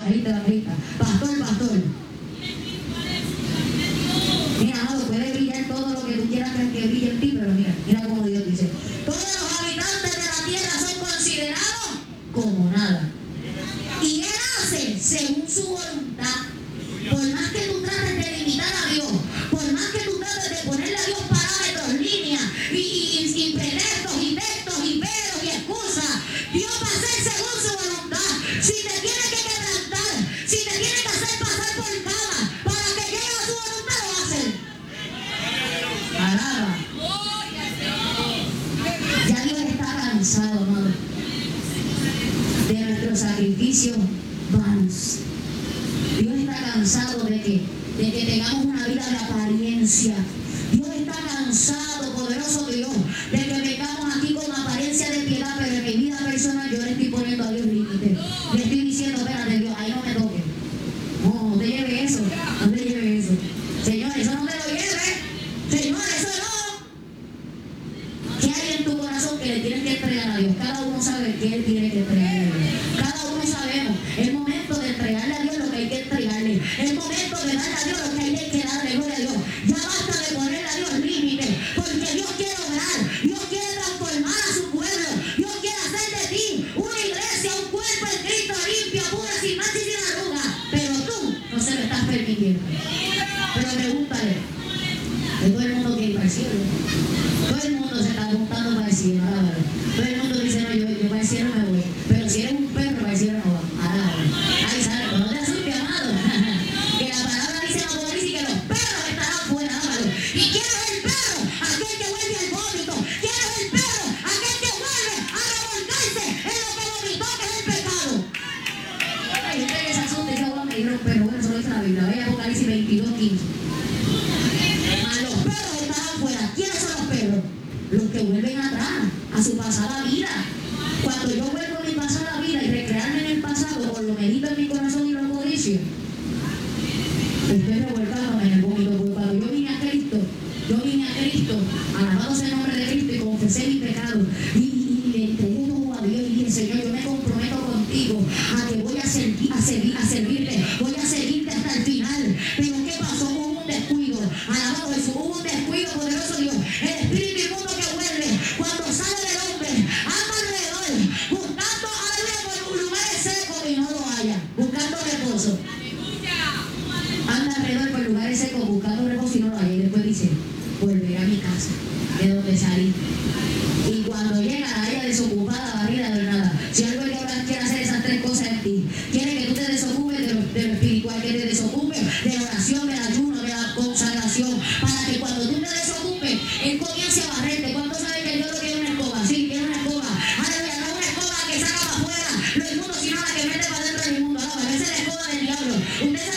evangelista. Pastor. Mira, amado, puede brillar todo lo que tú quieras que brille en ti, pero mira cómo Dios dice. Todos los habitantes de la tierra son considerados como nada. Y Él hace según su voluntad. Por más que tú trates de limitar a Dios, por más que tú trates de ponerle a Dios parámetros, líneas, y pretextos, y textos, y peros, y excusas, Dios va a hacer según su voluntad. Si te tiene que quebrantar, si te tiene que hacer pasar por cama para que llegue a su voluntad, lo va a hacer. Alaba. Ya Dios está cansado, amado, de nuestros sacrificios vanos. Dios está cansado de que tengamos una vida de apariencia. Dios está cansado, poderoso Dios, de que vengamos aquí con apariencia de piedad, pero en mi vida personal yo le estoy poniendo a Dios límite. Le estoy diciendo, espérate Dios, ahí no me toques. No te lleve eso, no te lleve eso. Señor, eso no te lo lleve. Señor, eso no. ¿Qué hay en tu corazón que le tienes que entregar a Dios? Cada uno sabe qué él tiene que entregarle a Dios. Cada uno sabemos. Es momento de entregarle a Dios lo que hay que entregarle. Es momento de darle a Dios lo que hay que darle. Gloria a Dios. Ya basta de ponerle a Dios límites, porque Dios quiere obrar. Dios quiere transformar a su pueblo. Dios quiere hacer de ti una iglesia, un cuerpo en Cristo limpio, puro, sin mancha y sin arruga. Pero tú no se lo estás permitiendo. Pero pregúntale, que todo el mundo quiere ir para el cielo. Todo el mundo se está apuntando para el cielo. Todo el mundo dice, no, yo para el cielo me voy. Pero si eres un perro, para el cielo no va. Ay, santo, no te asustes, amado. Que la palabra dice en Apocalipsis que los perros estarán fuera, amado. ¿Y quién es el perro? Aquel que vuelve al vómito. ¿Quién es el perro? Aquel que vuelve a revolcarse en lo que vomitó, que es el pecado. Ay, usted que se asuste, esa agua me dijeron perro. Bueno, eso lo dice la Biblia. Ve Apocalipsis 22:15. Los perros estarán fuera. ¿Quiénes son los perros? Los que vuelven atrás a su pasada vida. Cuando yo vuelvo a mi pasada vida y recrearme en el pasado, o lo medito en mi corazón y lo codicio, estoy revolcándome en el vómito. Porque cuando yo vine a Cristo, alabado sea el nombre de Cristo, y confesé mi pecado, y le entregué todo a Dios, y dije, Señor, yo me comprometo contigo a que voy a servirte, voy a seguirte hasta el final. Pero ¿qué pasó? Hubo un descuido. Alabado Jesús, hubo un descuido, poderoso Dios. El espíritu inmundo que vuelve, cuando sale del hombre, anda alrededor, buscando algo por lugares secos y no lo haya, buscando reposo. Anda alrededor por lugares secos, buscando reposo y no lo haya. Y después dice, volveré a mi casa, de donde salí. Y cuando llega, la haya desocupada, barrida, de nada. Si algo el que quiere hacer esas tres cosas en ti, quiere que tú te desocupes de lo espiritual, que te desocupes de la oración, del ayuno, de la consagración, para que cuando tú te desocupes, Él comience a barrerte. ¿Cuántos saben que Dios no tiene una escoba? Sí, tiene una escoba. Aleluya, no una escoba que saca para afuera lo inmundo, sino la que mete para dentro del mundo. No, esa es la escoba del diablo. Usted sabe